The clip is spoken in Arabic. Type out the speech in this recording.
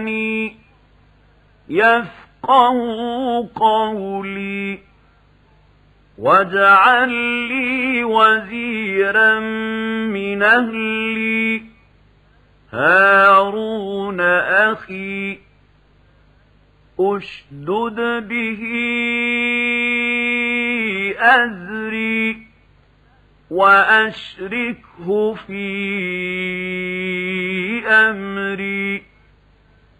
يفقهوا قولي واجعل لي وزيرا من أهلي هارون أخي أشدد به أزري وأشركه في أمري